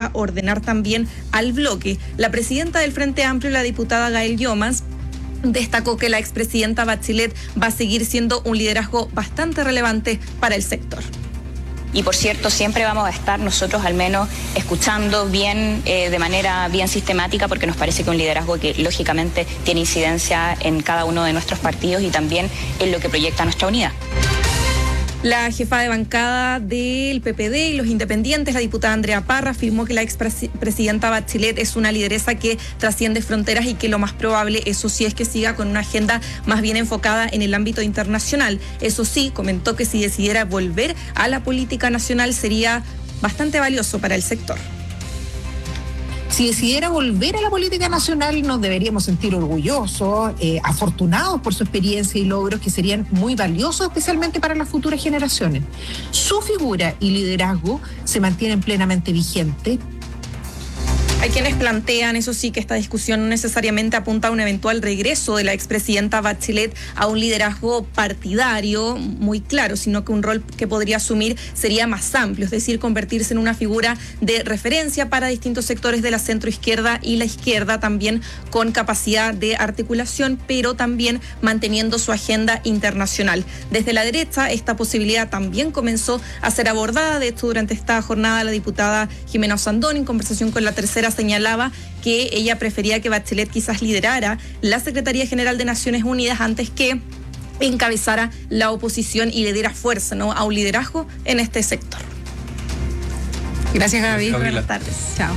para ordenar también al bloque. La presidenta del Frente Amplio, la diputada Gael Llomas, destacó que la expresidenta Bachelet va a seguir siendo un liderazgo bastante relevante para el sector. Y por cierto, siempre vamos a estar nosotros al menos escuchando bien, de manera bien sistemática, porque nos parece que un liderazgo que lógicamente tiene incidencia en cada uno de nuestros partidos y también en lo que proyecta nuestra unidad. La jefa de bancada del PPD y los independientes, la diputada Andrea Parra, afirmó que la expresidenta Bachelet es una lideresa que trasciende fronteras y que lo más probable, eso sí, es que siga con una agenda más bien enfocada en el ámbito internacional. Eso sí, comentó que si decidiera volver a la política nacional sería bastante valioso para el sector. Si decidiera volver a la política nacional, nos deberíamos sentir orgullosos, afortunados por su experiencia y logros que serían muy valiosos, especialmente para las futuras generaciones. Su figura y liderazgo se mantienen plenamente vigentes. Hay quienes plantean, eso sí, que esta discusión no necesariamente apunta a un eventual regreso de la expresidenta Bachelet a un liderazgo partidario muy claro, sino que un rol que podría asumir sería más amplio, es decir, convertirse en una figura de referencia para distintos sectores de la centroizquierda y la izquierda, también con capacidad de articulación, pero también manteniendo su agenda internacional. Desde la derecha, esta posibilidad también comenzó a ser abordada. De hecho, durante esta jornada, la diputada Jimena Osandón, en conversación con La Tercera, señalaba que ella prefería que Bachelet quizás liderara la Secretaría General de Naciones Unidas antes que encabezara la oposición y le diera fuerza, ¿no?, a un liderazgo en este sector. Gracias, Gaby. Buenas tardes. Chao.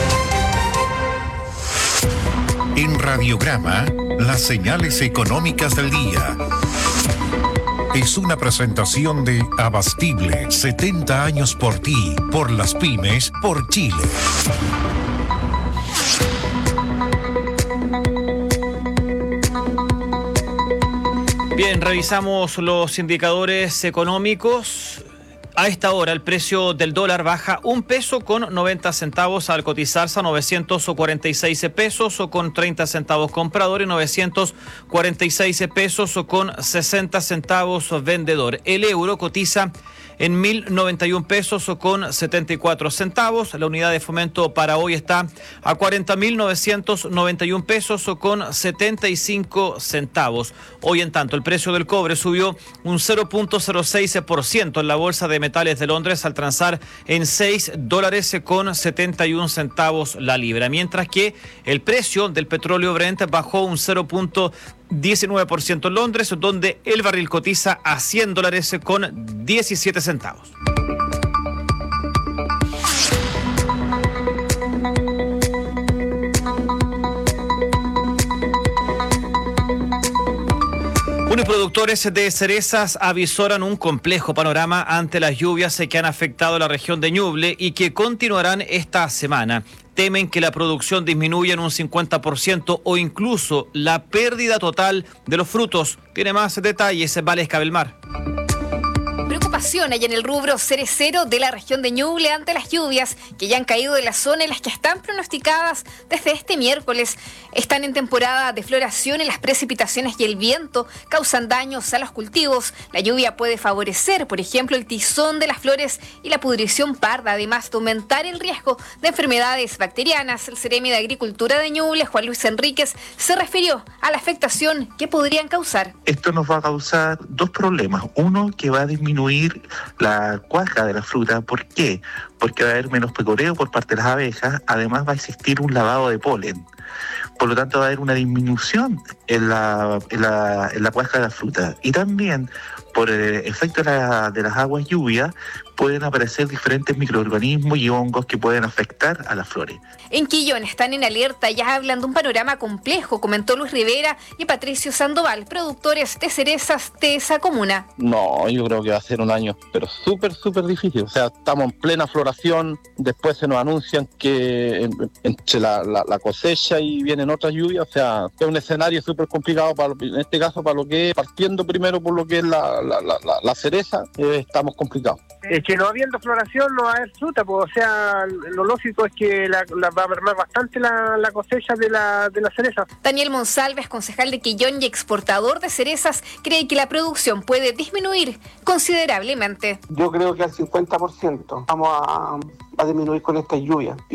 En Radiograma, las señales económicas del día. Es una presentación de Abastible, 70 años por ti, por las pymes, por Chile. Bien, revisamos los indicadores económicos. A esta hora el precio del dólar baja 1 peso con 90 centavos al cotizarse a 946 pesos o con 30 centavos comprador y 946 pesos o con 60 centavos vendedor. El euro cotiza en 1.091 pesos o con 74 centavos. La unidad de fomento para hoy está a 40.991 pesos o con 75 centavos. Hoy, en tanto, el precio del cobre subió un 0.06% en la Bolsa de Metales de Londres al transar en $6 con 71 centavos la libra, mientras que el precio del petróleo Brent bajó un 0.19% en Londres, donde el barril cotiza a $100 con 17 centavos. Unos productores de cerezas avisoran un complejo panorama ante las lluvias que han afectado la región de Ñuble y que continuarán esta semana. Temen que la producción disminuya en un 50% o incluso la pérdida total de los frutos. Tiene más detalles Valesca Belmar. Preocupación hay en el rubro cerecero de la región de Ñuble ante las lluvias que ya han caído de la zona en las que están pronosticadas desde este miércoles. Están en temporada de floración y las precipitaciones y el viento causan daños a los cultivos. La lluvia puede favorecer, por ejemplo, el tizón de las flores y la pudrición parda, además de aumentar el riesgo de enfermedades bacterianas. El Ceremi de Agricultura de Ñuble, Juan Luis Enríquez, se refirió a la afectación que podrían causar. Esto nos va a causar dos problemas. Uno, que va a disminuir la cuaja de la fruta. ¿Por qué? Porque va a haber menos pecoreo por parte de las abejas. Además va a existir un lavado de polen. Por lo tanto va a haber una disminución en la cuaja de la fruta. Y también, por el efecto de las aguas lluvias, pueden aparecer diferentes microorganismos y hongos que pueden afectar a las flores. En Quillón están en alerta, ya hablan de un panorama complejo, comentó Luis Rivera y Patricio Sandoval, productores de cerezas de esa comuna. No, yo creo que va a ser un año, pero súper difícil. O sea, estamos en plena floración, después se nos anuncian que entre la cosecha y vienen otras lluvias. O sea, es un escenario súper complicado, en este caso, para lo que es, partiendo primero por lo que es la cereza, estamos complicados. Es que no habiendo floración no va a haber fruta, pues, o sea, lo lógico es que va a mermar bastante la cosecha de la cereza. Daniel Monsalves, concejal de Quillón y exportador de cerezas, cree que la producción puede disminuir considerablemente. Yo creo que al 50% vamos a disminuir con esta lluvia.